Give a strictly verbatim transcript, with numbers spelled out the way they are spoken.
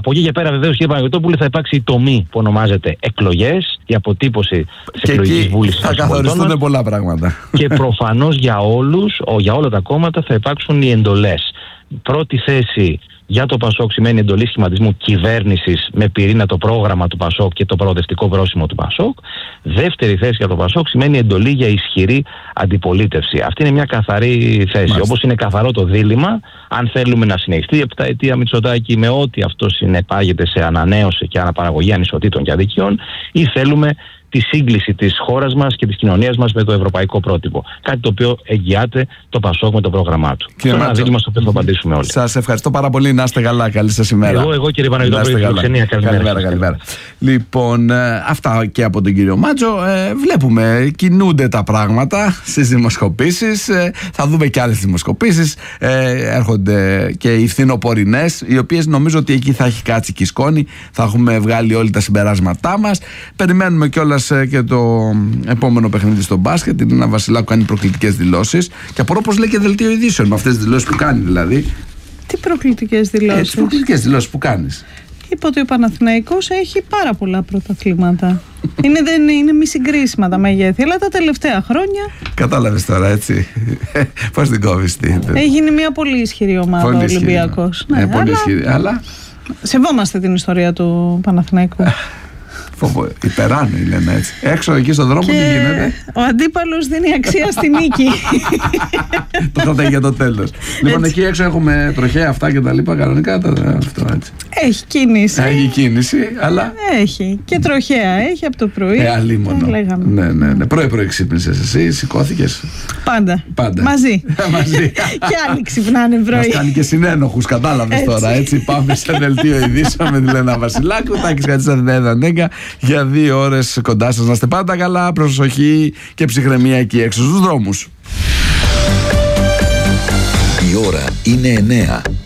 Από εκεί και πέρα, βεβαίως, κύριε Παναγιωτόπουλε, θα υπάρξει η τομή που ονομάζεται εκλογές, η αποτύπωση της εκλογικής βούλησης. Θα καθοριστούν πολλά πράγματα. Και προφανώς για όλους, για όλα τα κόμματα, θα υπάρξουν οι εντολές. Πρώτη θέση για το ΠΑΣΟΚ σημαίνει εντολή σχηματισμού κυβέρνησης με πυρήνα το πρόγραμμα του ΠΑΣΟΚ και το προοδευτικό πρόσημο του ΠΑΣΟΚ. Δεύτερη θέση για το ΠΑΣΟΚ σημαίνει εντολή για ισχυρή αντιπολίτευση. Αυτή είναι μια καθαρή θέση. Όπως είναι καθαρό το δίλημμα, αν θέλουμε να συνεχιστεί η επταετία Μητσοτάκη με ό,τι αυτό συνεπάγεται σε ανανέωση και αναπαραγωγή ανισοτήτων και αδικιών, ή θέλουμε τη σύγκληση της χώρας μας και της κοινωνίας μας με το ευρωπαϊκό πρότυπο. Κάτι το οποίο εγγυάται το ΠΑΣΟΚ με το πρόγραμμά του. Αυτό είναι ένα δίλημμα στο οποίο θα απαντήσουμε όλοι. Σας ευχαριστώ πάρα πολύ. Να είστε καλά. Καλή σας ημέρα. Εγώ, εγώ κύριε Παναγιώτοπουλε, καλημέρα. Καλημέρα, καλημέρα. Λοιπόν, ε, αυτά και από τον κύριο Μάτζο. Ε, βλέπουμε, κινούνται τα πράγματα στις δημοσκοπήσεις. Ε, θα δούμε και άλλες δημοσκοπήσεις. Ε, έρχονται και οι φθινοπορεινές, οι οποίες νομίζω ότι εκεί θα έχει κάτσει και η σκόνη. Θα έχουμε βγάλει όλοι τα συμπεράσματά μας. Περιμένουμε κιόλας και το επόμενο παιχνίδι στο μπάσκετ. Η Λίνα Βασιλάκου κάνει προκλητικές δηλώσεις. Και απορώ πως λέει και δελτίο ειδήσεων με αυτές τις δηλώσεις που κάνει, δηλαδή. Τι προκλητικές δηλώσεις? Ε, τις προκλητικές δηλώσεις που κάνεις. Είπα ότι ο Παναθηναϊκός έχει πάρα πολλά πρωταθλήματα. είναι, δεν, είναι μη συγκρίσιμα τα μεγέθη, αλλά τα τελευταία χρόνια. Κατάλαβες τώρα, έτσι. Πώς την κόβεις, τι. Έχει γίνει μια πολύ ισχυρή ομάδα ο Ολυμπιακός. Ναι, ναι, πολύ αλλά... ισχυρή. Αλλά... Σεβόμαστε την ιστορία του Παναθηναϊκού. Φόβο, υπεράνω η Λένα, έτσι. Έξω εκεί στον δρόμο και τι γίνεται. Ο αντίπαλος δίνει αξία στη νίκη. Το κρατάει για το τέλος. Λοιπόν, εκεί έξω έχουμε τροχαία αυτά και τα λοιπά. Κανονικά αυτό έτσι. Έχει κίνηση. Έχει κίνηση, αλλά. Έχει. Και τροχαία έχει από το πρωί. Ε, αλίμονο. Ναι, ναι, ναι. Πρωί-πρωί ξύπνησες εσύ, σηκώθηκες. Πάντα. Πάντα. Μαζί. Μαζί. Και άλλοι ξυπνάνε πρωί. Μας κάνει και συνένοχους, κατάλαβες τώρα. Έτσι, πάμε σε δελτίο ειδήσεων με τη Λένα Βασιλάκου. Τάκης Κατσίνα την Έδα Νέγκα. Για δύο ώρες κοντά σας. Να είστε πάντα καλά, προσοχή και ψυχραιμία εκεί έξω στους δρόμους. Η ώρα είναι εννέα.